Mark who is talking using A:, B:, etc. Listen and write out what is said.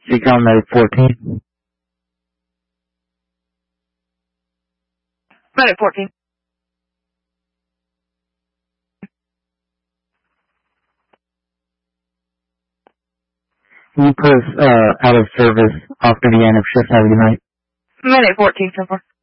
A: Seacom Medic 14.
B: Medic 14.
A: Can you put us out of service after the end of shift? Have a good night.
B: Medic 14, so far.